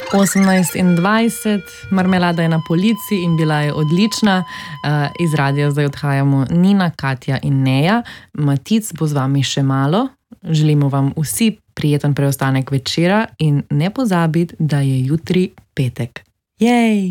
18:20, marmelada je na polici in bila je odlična. Iz radia zdaj odhajamo Nina, Katja in Neja. Matic bo z vami še malo. Želimo vam vsi prijeten preostanek večera in ne pozabiti, da je jutri petek. Jej!